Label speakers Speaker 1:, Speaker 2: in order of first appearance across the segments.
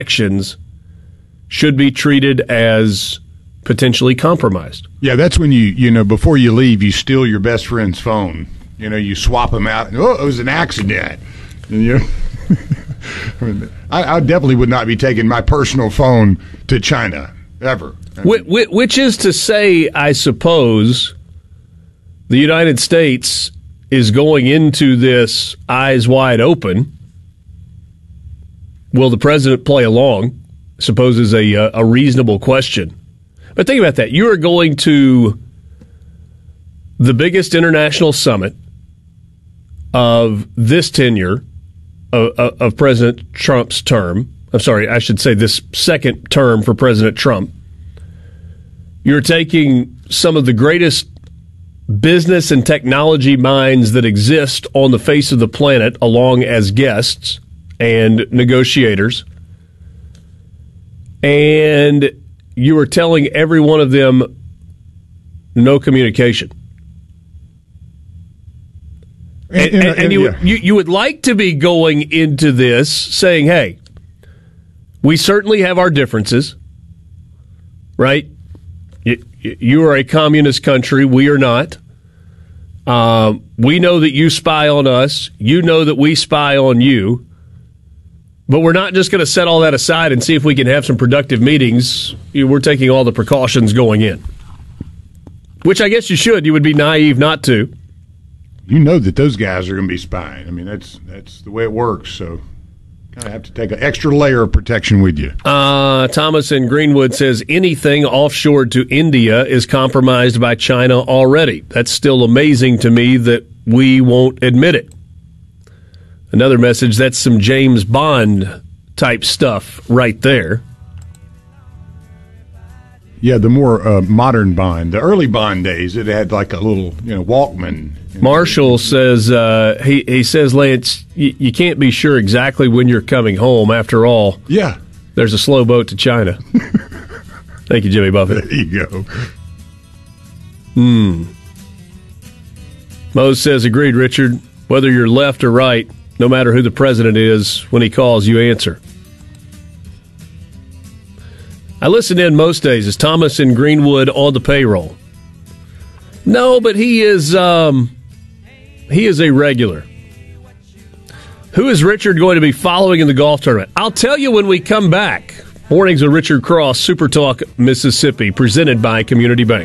Speaker 1: actions should be treated as potentially compromised.
Speaker 2: Yeah, that's when before you leave, you steal your best friend's phone. You swap them out. Oh, it was an accident. And I definitely would not be taking my personal phone to China, ever.
Speaker 1: Which is to say, I suppose, the United States is going into this eyes wide open. Will the president play along? I suppose is a reasonable question. But think about that. You are going to the biggest international summit of this tenure of President Trump's term. I'm sorry, I should say this second term for President Trump. You're taking some of the greatest business and technology minds that exist on the face of the planet along as guests and negotiators. And you are telling every one of them no communication. And you would like to be going into this saying, hey, we certainly have our differences, right? You are a communist country. We are not. We know that you spy on us. You know that we spy on you. But we're not just going to set all that aside and see if we can have some productive meetings. We're taking all the precautions going in. Which I guess you should. You would be naive not to.
Speaker 2: You know that those guys are going to be spying. I mean, that's the way it works. So kind of have to take an extra layer of protection with you.
Speaker 1: Thomas in Greenwood says anything offshored to India is compromised by China already. That's still amazing to me that we won't admit it. Another message, that's some James Bond type stuff right there.
Speaker 2: Yeah, the more modern Bond. The early Bond days, it had like a little Walkman.
Speaker 1: Marshall says, he says, Lance, you can't be sure exactly when you're coming home. After all,
Speaker 2: yeah,
Speaker 1: there's a slow boat to China. Thank you, Jimmy Buffett.
Speaker 2: There you go.
Speaker 1: Mose says, agreed, Richard. Whether you're left or right, no matter who the president is, when he calls, you answer. I listen in most days. Is Thomas in Greenwood on the payroll? No, but he is a regular. Who is Richard going to be following in the golf tournament? I'll tell you when we come back. Mornings with Richard Cross, Super Talk, Mississippi, presented by Community Bank.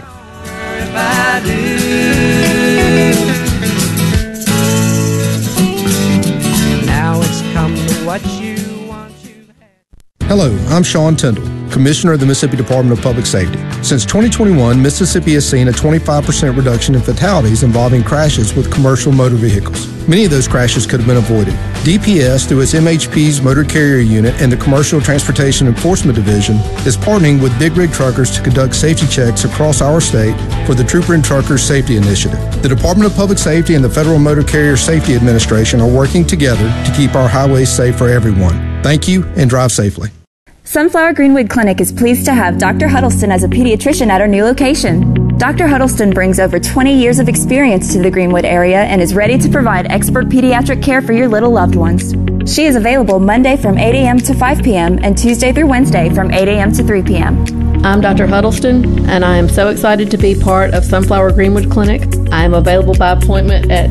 Speaker 3: Now it's come to what you want to have.
Speaker 4: Hello, I'm Sean Tyndall, Commissioner of the Mississippi Department of Public Safety. Since 2021, Mississippi has seen a 25% reduction in fatalities involving crashes with commercial motor vehicles. Many of those crashes could have been avoided. DPS, through its MHP's Motor Carrier Unit and the Commercial Transportation Enforcement Division, is partnering with Big Rig Truckers to conduct safety checks across our state for the Trooper and Truckers Safety Initiative. The Department of Public Safety and the Federal Motor Carrier Safety Administration are working together to keep our highways safe for everyone. Thank you, and drive safely.
Speaker 5: Sunflower Greenwood Clinic is pleased to have Dr. Huddleston as a pediatrician at our new location. Dr. Huddleston brings over 20 years of experience to the Greenwood area and is ready to provide expert pediatric care for your little loved ones. She is available Monday from 8 a.m. to 5 p.m. and Tuesday through Wednesday from 8 a.m. to 3 p.m.
Speaker 6: I'm Dr. Huddleston, and I am so excited to be part of Sunflower Greenwood Clinic. I am available by appointment at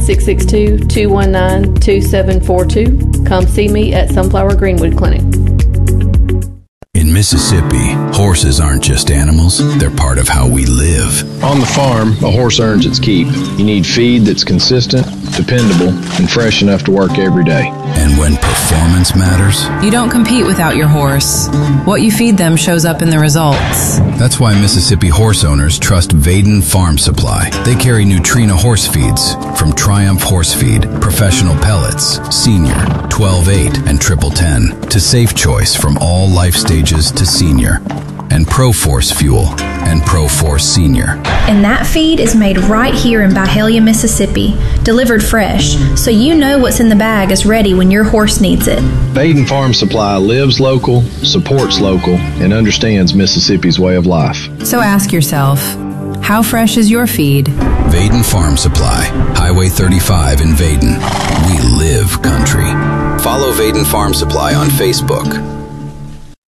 Speaker 6: 662-219-2742. Come see me at Sunflower Greenwood Clinic.
Speaker 7: In Mississippi, horses aren't just animals, they're part of how we live.
Speaker 8: On the farm, a horse earns its keep. You need feed that's consistent, dependable, and fresh enough to work every day.
Speaker 7: And when performance matters,
Speaker 9: you don't compete without your horse. What you feed them shows up in the results.
Speaker 7: That's why Mississippi horse owners trust Vaden Farm Supply. They carry Nutrina horse feeds from Triumph Horse Feed, Professional Pellets, Senior, 12-8, and Triple 10 to Safe Choice from all life stages to senior, and ProForce Fuel and ProForce Senior.
Speaker 10: And that feed is made right here in Byhalia, Mississippi, delivered fresh, so you know what's in the bag is ready when your horse needs it.
Speaker 8: Vaden Farm Supply lives local, supports local, and understands Mississippi's way of life.
Speaker 9: So ask yourself, how fresh is your feed?
Speaker 7: Vaden Farm Supply, Highway 35 in Vaden. We live country. Follow Vaden Farm Supply on Facebook.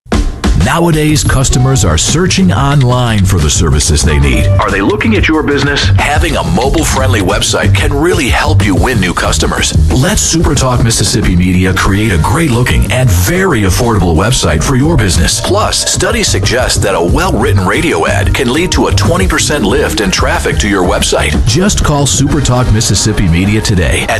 Speaker 11: Nowadays, customers are searching online for the services they need. Are they looking at your business? Having a mobile-friendly website can really help you win new customers. Let SuperTalk Mississippi Media create a great-looking and very affordable website for your business. Plus, studies suggest that a well-written radio ad can lead to a 20% lift in traffic to your website. Just call SuperTalk Mississippi Media today at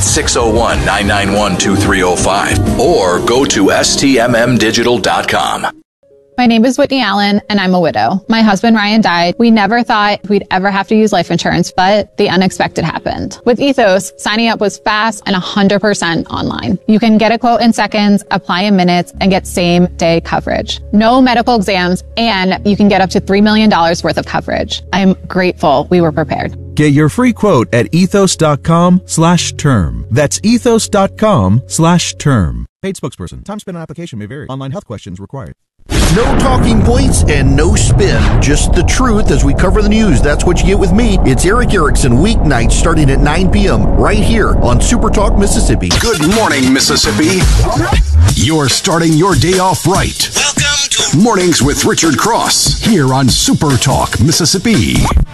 Speaker 11: 601-991-2305 or go to stmmdigital.com.
Speaker 12: My name is Whitney Allen, and I'm a widow. My husband, Ryan, died. We never thought we'd ever have to use life insurance, but the unexpected happened. With Ethos, signing up was fast and 100% online. You can get a quote in seconds, apply in minutes, and get same-day coverage. No medical exams, and you can get up to $3 million worth of coverage. I'm grateful we were prepared.
Speaker 13: Get your free quote at ethos.com/term. That's ethos.com/term. Paid spokesperson. Time spent on application may vary. Online health questions required.
Speaker 14: No talking points and no spin. Just the truth as we cover the news. That's what you get with me. It's Eric Erickson, weeknights starting at 9 p.m. right here on Super Talk Mississippi.
Speaker 15: Good morning, Mississippi. You're starting your day off right. Welcome to Mornings with Richard Cross here on Super Talk Mississippi.